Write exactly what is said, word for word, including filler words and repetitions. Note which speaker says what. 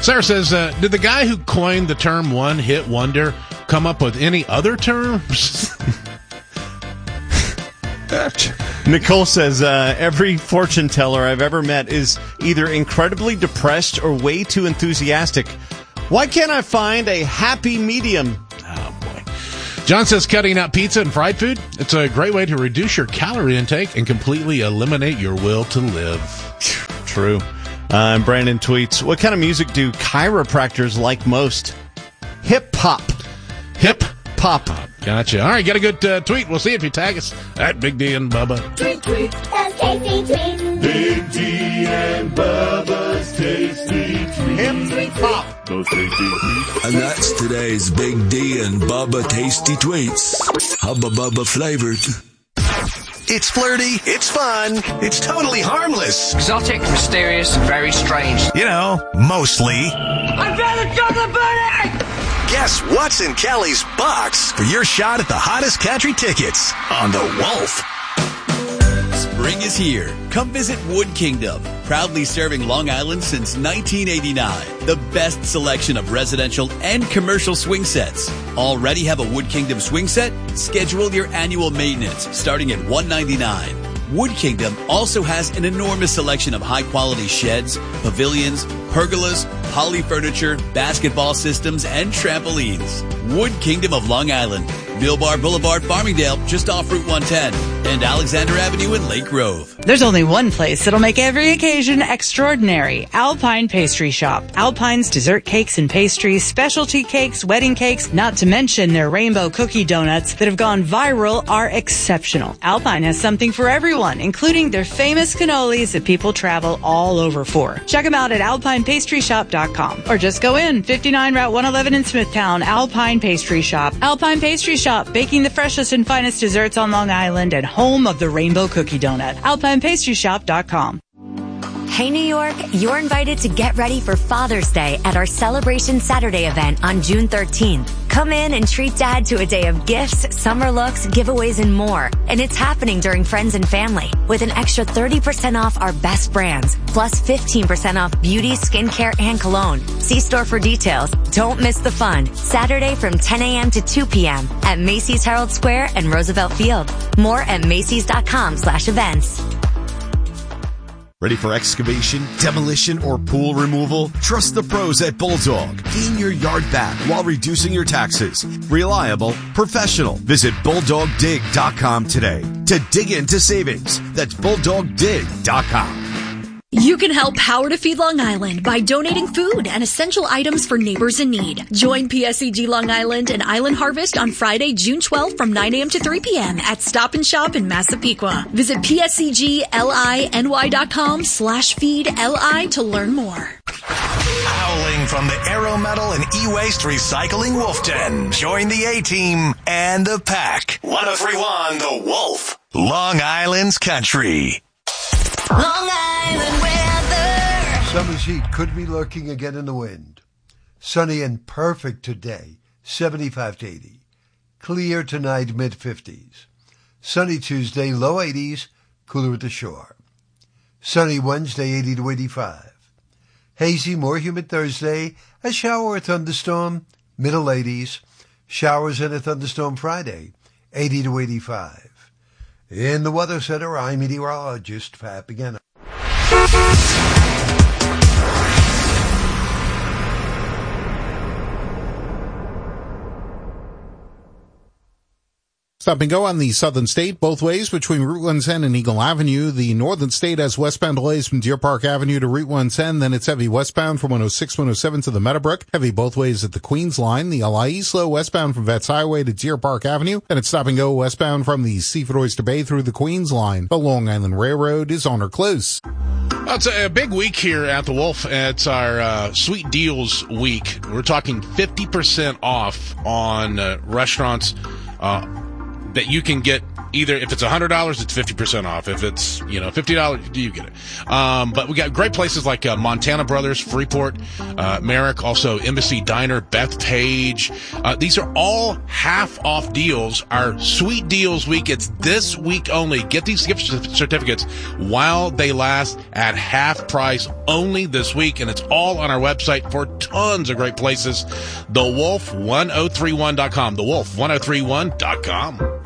Speaker 1: Sarah says, uh, did the guy who coined the term one-hit wonder come up with any other terms?
Speaker 2: Nicole says, uh, every fortune teller I've ever met is either incredibly depressed or way too enthusiastic. Why can't I find a happy medium?
Speaker 1: Oh, boy. John says, cutting out pizza and fried food, it's a great way to reduce your calorie intake and completely eliminate your will to live.
Speaker 2: True. Uh, and Brandon tweets, what kind of music do chiropractors like most? Hip-hop.
Speaker 1: Hip-hop. Gotcha. All right, got a good uh, tweet. We'll see if you tag us at Big D and Bubba.
Speaker 3: Tweet, tweet, that's tasty tweet. Big D and Bubba's tasty tweet.
Speaker 2: Hip-hop.
Speaker 3: Those tasty tweets.
Speaker 4: And that's today's Big D and Bubba tasty tweets. Hubba Bubba flavored.
Speaker 5: It's flirty, it's fun, it's totally harmless.
Speaker 6: Exotic, mysterious, and very strange.
Speaker 5: You know, mostly.
Speaker 6: I found a chocolate bunny!
Speaker 5: Guess what's in Kelly's box for your shot at the hottest country tickets on The Wolf.
Speaker 7: Spring is here. Come visit Wood Kingdom, proudly serving Long Island since nineteen eighty-nine. The best selection of residential and commercial swing sets. Already have a Wood Kingdom swing set? Schedule your annual maintenance starting at one hundred ninety-nine dollars. Wood Kingdom also has an enormous selection of high-quality sheds, pavilions, pergolas, poly furniture, basketball systems, and trampolines. Wood Kingdom of Long Island, Millbar Boulevard, Farmingdale, just off Route one ten, and Alexander Avenue in Lake Grove.
Speaker 8: There's only one place that'll make every occasion extraordinary. Alpine Pastry Shop. Alpine's dessert cakes and pastries, specialty cakes, wedding cakes, not to mention their rainbow cookie donuts that have gone viral are exceptional. Alpine has something for everyone, including their famous cannolis that people travel all over for. Check them out at alpine pastry shop dot com or just go in fifty-nine Route one eleven in Smithtown. Alpine Pastry Shop. Alpine Pastry Shop, baking the freshest and finest desserts on Long Island and home of the rainbow cookie donut. alpine pastry shop dot com.
Speaker 9: Hey New York, you're invited to get ready for Father's Day at our Celebration Saturday event on June thirteenth. Come in and treat Dad to a day of gifts, summer looks, giveaways, and more. And it's happening during Friends and Family with an extra thirty percent off our best brands, plus fifteen percent off beauty, skincare, and cologne. See store for details. Don't miss the fun. Saturday from ten a.m. to two p.m. at Macy's Herald Square and Roosevelt Field. More at Macy's.com slash events.
Speaker 10: Ready for excavation, demolition, or pool removal? Trust the pros at Bulldog. Gain your yard back while reducing your taxes. Reliable, professional. Visit bulldog dig dot com today to dig into savings. That's bulldog dig dot com.
Speaker 11: You can help Power to Feed Long Island by donating food and essential items for neighbors in need. Join P S E G Long Island and Island Harvest on Friday, June twelfth from nine a.m. to three p.m. at Stop and Shop in Massapequa. Visit P S E G L I N Y dot com slash feed L I to learn more.
Speaker 5: Howling from the Aero Metal and E-Waste Recycling Wolf Den. Join the A-Team and the pack. one oh three point one The Wolf. Long Island's country.
Speaker 3: Long Island weather.
Speaker 12: Summer's heat could be lurking again in the wind. Sunny and perfect today, seventy-five to eighty. Clear tonight, mid-fifties. Sunny Tuesday, low eighties, cooler at the shore. Sunny Wednesday, eighty to eighty-five. Hazy, more humid Thursday, a shower or thunderstorm, middle eighties. Showers and a thunderstorm Friday, eighty to eighty-five. In the Weather Center, I'm meteorologist Pat Begana.
Speaker 13: Stop and go on the southern state, both ways between Route one ten and Eagle Avenue. The northern state has westbound delays from Deer Park Avenue to Route one ten. Then it's heavy westbound from one oh six, one oh seven to the Meadowbrook. Heavy both ways at the Queens line. The L I E slow westbound from Vets Highway to Deer Park Avenue. Then it's stop and go westbound from the Seaford Oyster Bay through the Queens line. The Long Island Railroad is on or close.
Speaker 1: Well, it's a big week here at the Wolf. It's our uh, Sweet Deals week. We're talking fifty percent off on uh, restaurants uh that you can get either if it's one hundred dollars, it's fifty percent off. If it's, you know, fifty dollars, you get it. Um, but we got great places like uh, Montana Brothers, Freeport, uh, Merrick, also Embassy Diner, Bethpage. Uh, these are all half-off deals. Our Sweet Deals Week, it's this week only. Get these gift certificates while they last at half price only this week, and it's all on our website for tons of great places. the wolf ten thirty-one dot com. the wolf ten thirty-one dot com.